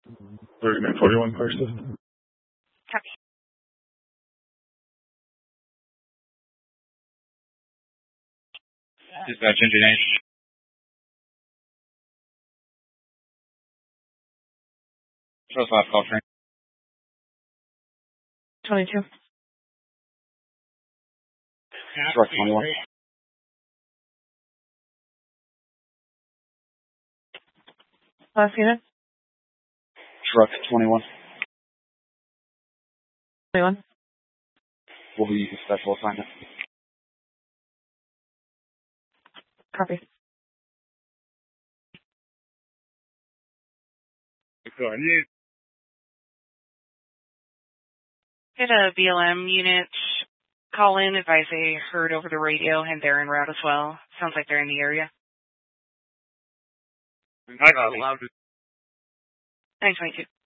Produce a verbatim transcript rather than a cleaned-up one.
thirty-nine forty-one, clear system. Copy. Dispatch engine H. First last call train. twenty-two. Truck twenty-one. Last unit. Truck twenty-one. twenty-one. Will be used as special assignment. Copy. Get a B L M unit. Call in, advise they heard over the radio, and they're en route as well. Sounds like they're in the area. I got loud. nine twenty-two.